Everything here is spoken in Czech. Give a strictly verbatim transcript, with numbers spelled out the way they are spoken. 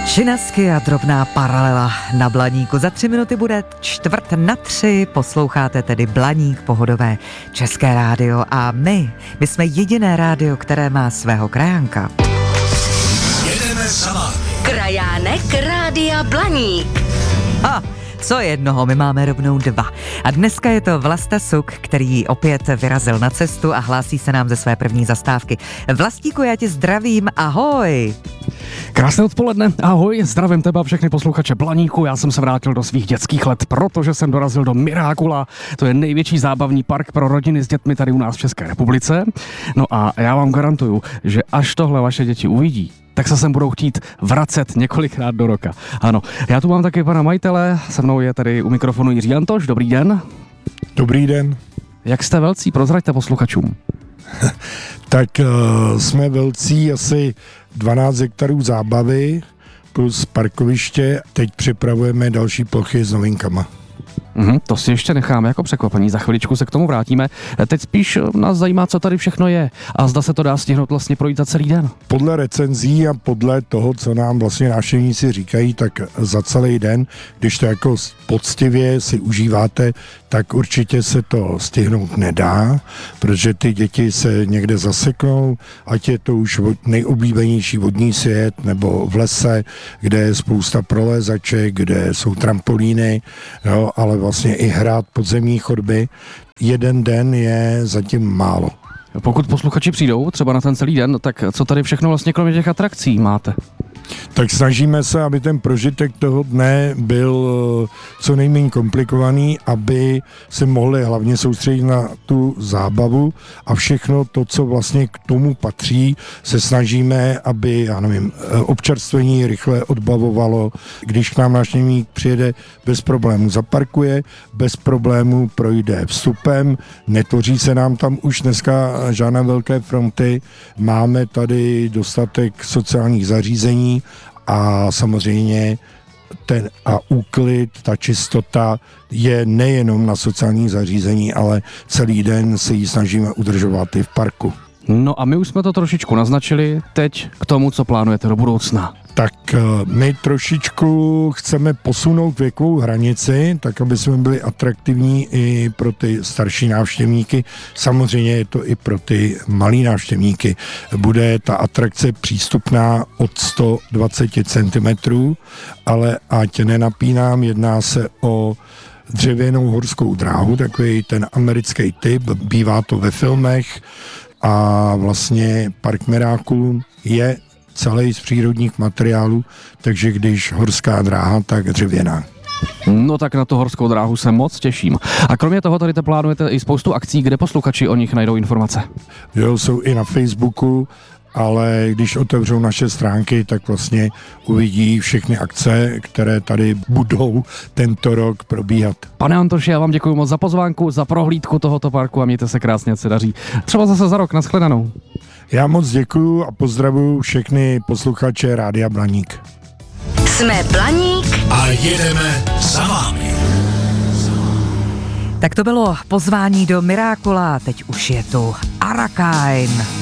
Šinasky a drobná paralela na Blaníku. Za tři minuty bude čtvrt na tři, posloucháte tedy Blaník, pohodové České rádio a my, my jsme jediné rádio, které má svého krajánka. Jedeme za vámi. Krajánek Rádia Blaník. A co jednoho, my máme rovnou dva. A dneska je to Vlasta Suk, který opět vyrazil na cestu a hlásí se nám ze své první zastávky. Vlastíku, já tě zdravím, ahoj. Krásné odpoledne, ahoj, zdravím tebe a všechny posluchače Blaníku. Já jsem se vrátil do svých dětských let, protože jsem dorazil do Mirákula. To je největší zábavní park pro rodiny s dětmi tady u nás v České republice. No a já vám garantuju, že až tohle vaše děti uvidí, tak se sem budou chtít vracet několikrát do roka. Ano, já tu mám taky pana majitele, se mnou je tady u mikrofonu Jiří Antoš, dobrý den. Dobrý den. Jak jste velcí, prozraďte posluchačům. Tak uh, jsme velcí asi dvanáct hektarů zábavy plus parkoviště. Teď připravujeme další plochy s novinkama. Mhm, to si ještě necháme jako překvapení, za chviličku se k tomu vrátíme. Teď spíš nás zajímá, co tady všechno je a zda se to dá stihnout vlastně projít za celý den. Podle recenzí a podle toho, co nám vlastně návštěvníci říkají, tak za celý den, když to jako poctivě si užíváte, tak určitě se to stihnout nedá, protože ty děti se někde zaseknou, ať je to už nejoblíbenější vodní svět nebo v lese, kde je spousta prolézaček, kde jsou trampolíny, jo, ale vlastně i hrát podzemní chodby. Jeden den je zatím málo. Pokud posluchači přijdou třeba na ten celý den, tak co tady všechno vlastně kromě těch atrakcí máte? Tak snažíme se, aby ten prožitek toho dne byl co nejméně komplikovaný, aby se mohli hlavně soustředit na tu zábavu a všechno to, co vlastně k tomu patří, se snažíme, aby, já nevím, občerstvení rychle odbavovalo. Když k nám návštěvník přijede, bez problémů zaparkuje, bez problémů projde vstupem, netvoří se nám tam už dneska žádné velké fronty, máme tady dostatek sociálních zařízení a samozřejmě ten a úklid, ta čistota je nejenom na sociálních zařízení, ale celý den se ji snažíme udržovat i v parku. No a my už jsme to trošičku naznačili, teď k tomu, co plánujete do budoucna. Tak my trošičku chceme posunout věkovou hranici, tak aby jsme byli atraktivní i pro ty starší návštěvníky. Samozřejmě je to i pro ty malí návštěvníky. Bude ta atrakce přístupná od sto dvacet centimetrů, ale ať nenapínám, jedná se o dřevěnou horskou dráhu, takový ten americký typ, bývá to ve filmech a vlastně park Mirákul je celý z přírodních materiálů, takže když horská dráha, tak dřevěná. No tak na tu horskou dráhu se moc těším. A kromě toho tady plánujete i spoustu akcí, kde posluchači o nich najdou informace. Jo, jsou i na Facebooku, ale když otevřou naše stránky, tak vlastně uvidí všechny akce, které tady budou tento rok probíhat. Pane Antoši, já vám děkuji moc za pozvánku, za prohlídku tohoto parku a mějte se krásně, ať se daří. Třeba zase za rok, nashledanou. Já moc děkuju a pozdravuju všechny posluchače Rádia Blaník. Jsme Blaník a jedeme za vámi. Tak to bylo pozvání do Mirákula, teď už je tu Arakain.